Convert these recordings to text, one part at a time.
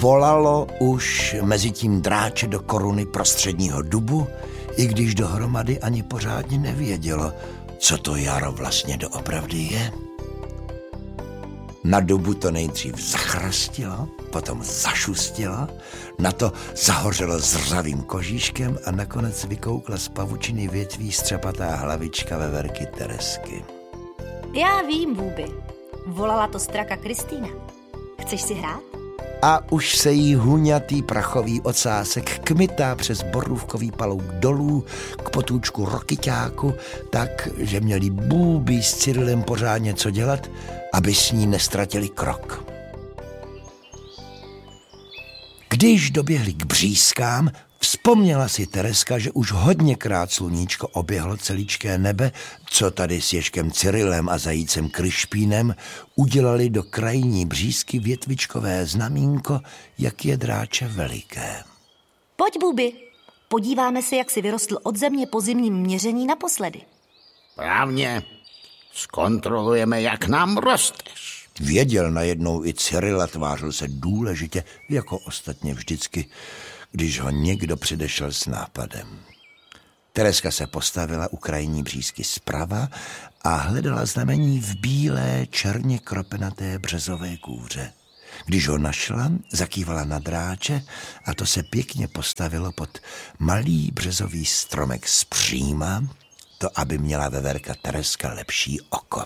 volalo už mezi tím dráče do koruny prostředního dubu, i když dohromady ani pořádně nevědělo, co to jaro vlastně doopravdy je. Na dubu to nejdřív zachrastilo, potom zašustilo, na to zahořelo zřavým kožíškem a nakonec vykoukla z pavučiny větví střepatá hlavička veverky Teresky. Já vím, Bůby. Volala to straka Kristýna. Chceš si hrát? A už se jí huňatý prachový ocásek kmitá přes borůvkový palouk dolů k potůčku Rokyťáku, tak, že měli Bůby s Cyrilem pořádně co dělat, aby s ní nestratili krok. Když doběhli k břízkám, vzpomněla si Tereska, že už hodněkrát sluníčko oběhlo celíčké nebe, co tady s Ježkem Cyrilem a zajícem Kryšpínem udělali do krajní břízky větvičkové znamínko, jak je dráče veliké. Pojď, Bůby, podíváme se, jak si vyrostl od země po zimním měření naposledy. Právně, zkontrolujeme, jak nám rosteš. Věděl najednou i Cyril a tvářil se důležitě, jako ostatně vždycky, když ho někdo předešel s nápadem. Tereska se postavila u krajní břízky zprava a hledala znamení v bílé, černě kropenaté březové kůře. Když ho našla, zakývala na dráče a to se pěkně postavilo pod malý březový stromek zpříma, to aby měla veverka Tereska lepší oko.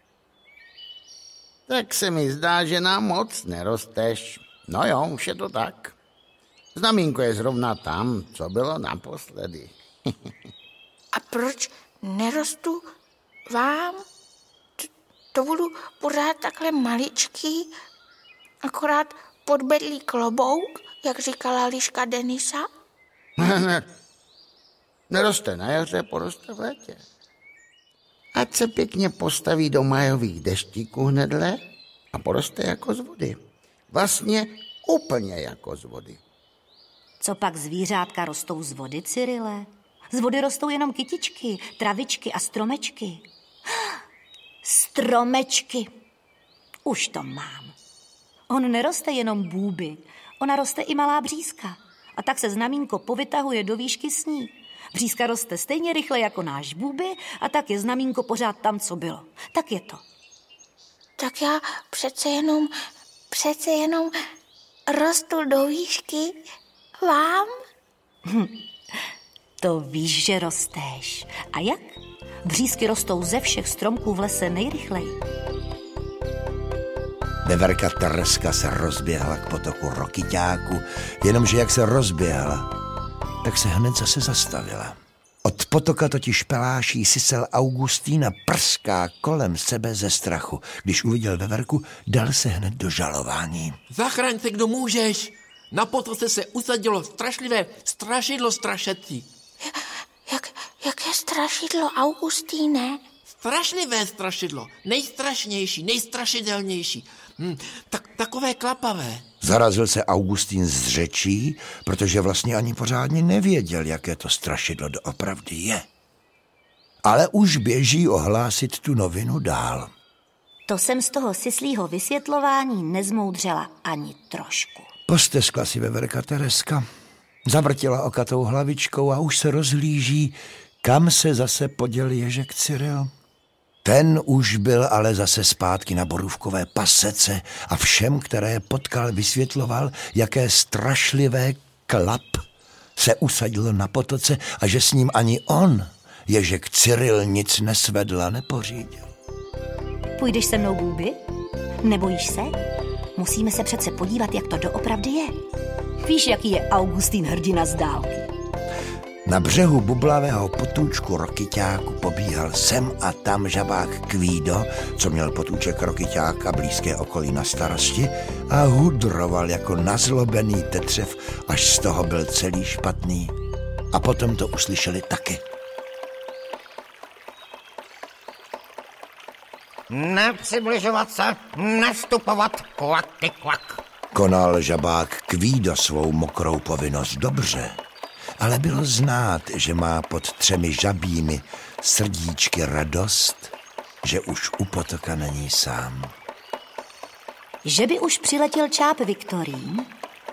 Tak se mi zdá, že nám moc nerosteš. No jo, už je to tak. Znamínko je zrovna tam, co bylo naposledy. A proč nerostu vám? To budu pořád takhle maličký, akorát podbedlý klobouk, jak říkala liška Denisa? Ne. Neroste na jaře, poroste v létě. Ať se pěkně postaví do májových deštíků hnedle a poroste jako z vody. Vlastně úplně jako z vody. Co pak zvířátka rostou z vody, Cyrile? Z vody rostou jenom kytičky, travičky a stromečky. Stromečky. Už to mám. On neroste jenom Bůby, ona roste i malá břízka. A tak se znamínko povytahuje do výšky s ní. Břízka roste stejně rychle jako náš Bůby a tak je znamínko pořád tam, co bylo. Tak je to. Tak já přece jenom rostu do výšky vám? To víš, že rostéš. A jak? Břízky rostou ze všech stromků v lese nejrychleji. Veverka Tereska se rozběhla k potoku Rokyťáku, jenomže jak se rozběhla, tak se hned zase zastavila. Od potoka totiž peláší sisel Augustína prská kolem sebe ze strachu. Když uviděl veverku, dal se hned do žalování. Zachraň se, kdo můžeš. Na potoce se usadilo strašlivé strašidlo strašecí. Jaké strašidlo, Augustíne? Strašlivé strašidlo. Nejstrašnější, nejstrašidelnější. Takové klapavé. Zarazil se Augustín z řečí, protože vlastně ani pořádně nevěděl, jaké to strašidlo doopravdy je. Ale už běží ohlásit tu novinu dál. To jsem z toho sislího vysvětlování nezmoudřela ani trošku. Posteskla si veverka Tereska, zavrtila okatou hlavičkou a už se rozhlíží, kam se zase poděl Ježek Cyril. Ten už byl ale zase zpátky na borůvkové pasece a všem, které potkal, vysvětloval, jaké strašlivé klap se usadilo na potoce a že s ním ani on, Ježek Cyril, nic nesvedl a nepořídil. Půjdeš se mnou, Bůby? Nebojíš se? Musíme se přece podívat, jak to doopravdy je. Víš, jaký je Augustín hrdina z dálky. Na břehu bublavého potůčku Rokyťáku pobíhal sem a tam žabák Kvído, co měl potůček Rokyťáka blízké okolí na starosti, a hudroval jako nazlobený tetřev, až z toho byl celý špatný. A potom to uslyšeli taky. Nepřibližovat se, nevstupovat, klaky klak. Konal žabák Kvído svou mokrou povinnost dobře, ale bylo znát, že má pod 3 žabími srdíčky radost, že už u potoka není sám. Že by už přiletěl čáp Viktorín,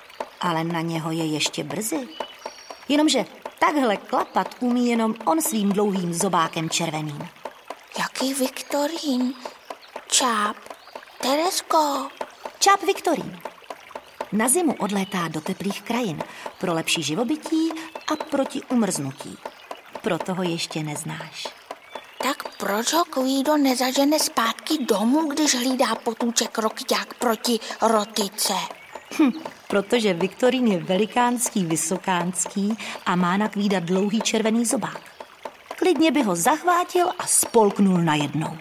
Ale na něho je ještě brzy. Jenomže takhle klapat umí jenom on svým dlouhým zobákem červeným. Jaký Viktorín? Čáp? Teresko? Čáp Viktorín. Na zimu odlétá do teplých krajin pro lepší živobytí a proti umrznutí. Proto ho ještě neznáš. Tak proč ho Kvído nezažene zpátky domů, když hlídá potůček Rokyťák proti rotyce? Protože Viktorín je velikánský, vysokánský a má na Kvída dlouhý červený zobák. Klidně by ho zachvátil a spolknul najednou.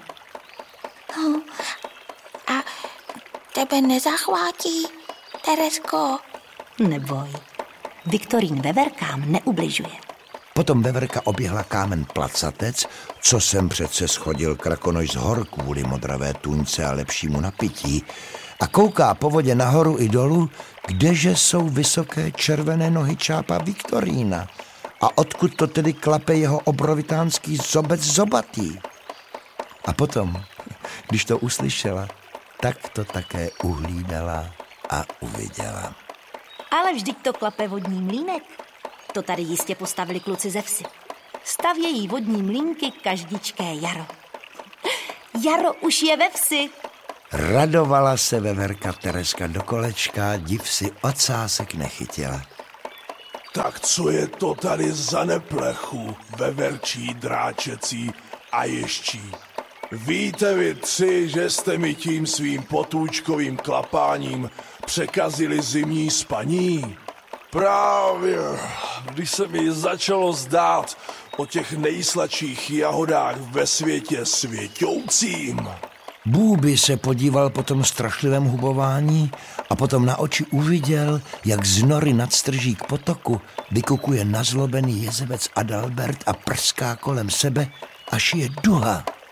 A tebe nezachvátí, Teresko? Neboj, Viktorín veverkám neubližuje. Potom veverka oběhla kámen placatec, co jsem přece schodil krakonoš z hor kvůli modravé tuňce a lepšímu napití, a kouká po vodě nahoru i dolů, kdeže jsou vysoké červené nohy čápa Viktorína a odkud to tedy klape jeho obrovitánský zobec zobatý. A potom, když to uslyšela, tak to také uhlídala a uviděla. Ale vždyť to klape vodní mlýnek. To tady jistě postavili kluci ze vsi. Stavějí vodní mlýnky každičké jaro. Jaro už je ve vsi. Radovala se veverka Tereska do kolečka, div si ocásek nechytila. Tak co je to tady za neplechu, veverčí, dráčecí a ješčí? Víte vy tři, že jste mi tím svým potůčkovým klapáním překazili zimní spaní? Právě, když se mi začalo zdát o těch nejsladších jahodách ve světě světoucím. Bůby se podíval po tom strašlivém hubování a potom na oči uviděl, jak z nory nad strží k potoku vykukuje nazlobený jezevec Adalbert a prská kolem sebe, až je duha.